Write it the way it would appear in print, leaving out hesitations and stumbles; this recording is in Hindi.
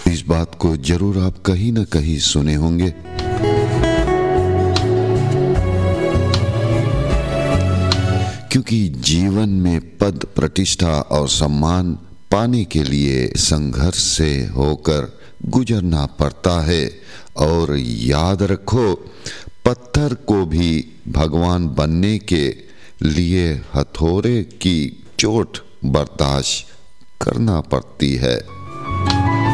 इस बात को जरूर आप कहीं न कहीं सुने होंगे। क्योंकि जीवन में पद, प्रतिष्ठा और सम्मान पाने के लिए संघर्ष से होकर गुजरना पड़ता है। और याद रखो, पत्थर को भी भगवान बनने के लिए हथौड़े की चोट बर्दाश्त करना पड़ती है।